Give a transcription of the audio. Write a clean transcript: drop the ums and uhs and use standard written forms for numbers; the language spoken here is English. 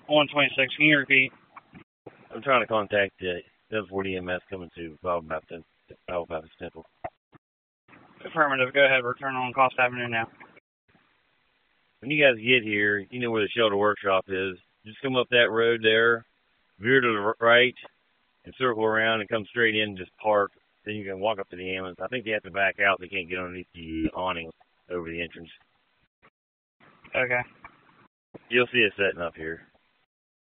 126. Can you repeat? I'm trying to contact the Delta EMS coming to Bible Baptist Temple. Affirmative. Go ahead. Return on Cost Avenue now. When you guys get here, you know where the shelter workshop is. Just come up that road there, veer to the right, and circle around and come straight in and just park. Then you can walk up to the ambulance. I think they have to back out. They can't get underneath the awning over the entrance. Okay. You'll see us setting up here.